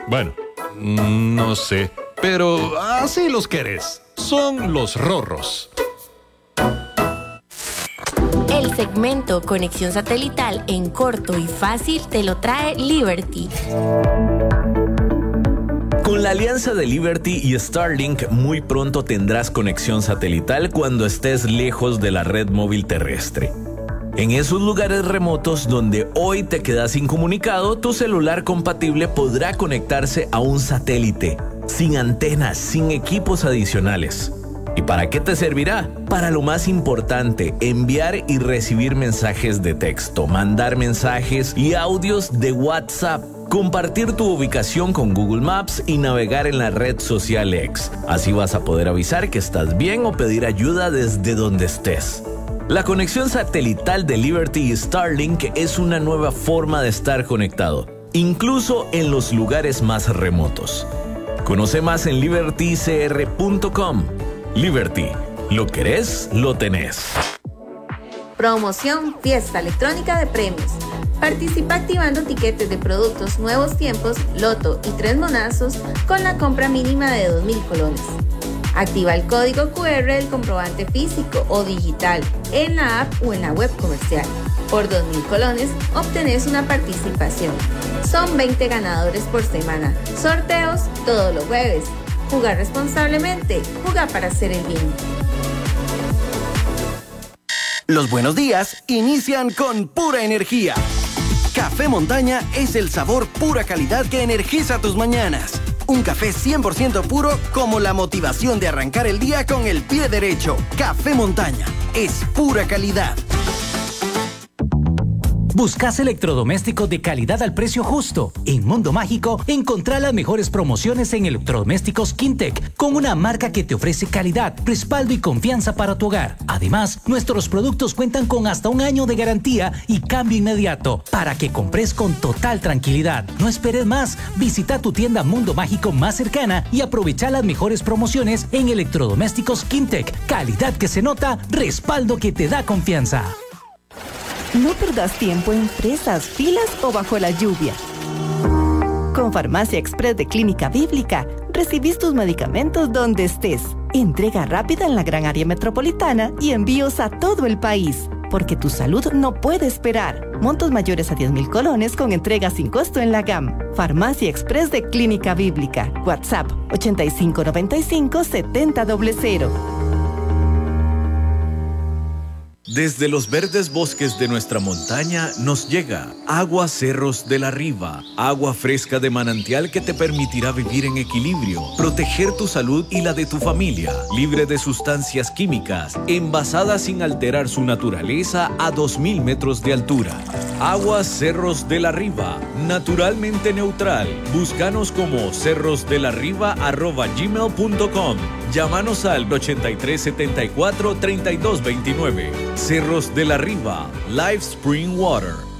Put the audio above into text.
Bueno, no sé, pero así los querés. Son los rorros. El segmento Conexión Satelital en corto y fácil te lo trae Liberty. Con la alianza de Liberty y Starlink, muy pronto tendrás conexión satelital cuando estés lejos de la red móvil terrestre. En esos lugares remotos donde hoy te quedas incomunicado, tu celular compatible podrá conectarse a un satélite, sin antenas, sin equipos adicionales. ¿Y para qué te servirá? Para lo más importante, enviar y recibir mensajes de texto, mandar mensajes y audios de WhatsApp, compartir tu ubicación con Google Maps y navegar en la red social X. Así vas a poder avisar que estás bien o pedir ayuda desde donde estés. La conexión satelital de Liberty y Starlink es una nueva forma de estar conectado, incluso en los lugares más remotos. Conoce más en libertycr.com. Liberty, lo querés, lo tenés. Promoción Fiesta Electrónica de Premios. Participa activando tiquetes de productos Nuevos Tiempos, Loto y 3 monazos con la compra mínima de 2,000 colones. Activa el código QR del comprobante físico o digital en la app o en la web comercial. Por 2,000 colones obtenés una participación. Son 20 ganadores por semana. Sorteos todos los jueves. Jugar responsablemente. Jugar para hacer el bien. Los buenos días inician con pura energía. Café Montaña es el sabor pura calidad que energiza tus mañanas. Un café 100% puro como la motivación de arrancar el día con el pie derecho. Café Montaña es pura calidad. ¿Buscas electrodomésticos de calidad al precio justo? En Mundo Mágico, encontrá las mejores promociones en electrodomésticos Quintec, con una marca que te ofrece calidad, respaldo y confianza para tu hogar. Además, nuestros productos cuentan con hasta 1 año de garantía y cambio inmediato, para que compres con total tranquilidad. No esperes más, visita tu tienda Mundo Mágico más cercana y aprovecha las mejores promociones en electrodomésticos Quintec. Calidad que se nota, respaldo que te da confianza. No perdas tiempo en presas, filas o bajo la lluvia. Con Farmacia Express de Clínica Bíblica, recibís tus medicamentos donde estés. Entrega rápida en la gran área metropolitana y envíos a todo el país. Porque tu salud no puede esperar. Montos mayores a 10,000 colones con entrega sin costo en la GAM. Farmacia Express de Clínica Bíblica. WhatsApp 8595-7000. Desde los verdes bosques de nuestra montaña nos llega Agua Cerros de la Riva, agua fresca de manantial que te permitirá vivir en equilibrio, proteger tu salud y la de tu familia, libre de sustancias químicas, envasada sin alterar su naturaleza a 2,000 metros de altura. Agua Cerros de la Riva, naturalmente neutral. Búscanos como cerrosdelarriba@gmail.com. Llámanos al 8374-3229. Cerros de la Riva, Live Spring Water.